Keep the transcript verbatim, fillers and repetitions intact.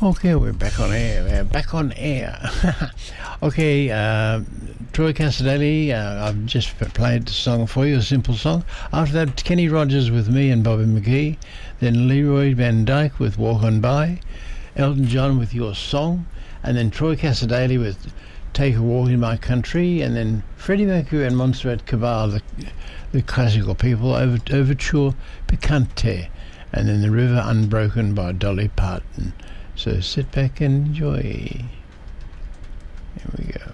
Okay, we're back on air. We're back on air. okay, uh, Troy Cassardelli, uh, I've just played the song for you, a simple song. After that, Kenny Rogers with me and Bobby McGee. Then Leroy Van Dyke with Walk On By. Elton John with Your Song. And then Troy Cassardelli with Take a Walk in My Country. And then Freddie Mercury and Montserrat Cabal, the, the classical people, over, Overture Picante. And then The River Unbroken by Dolly Parton. So sit back and enjoy. Here we go.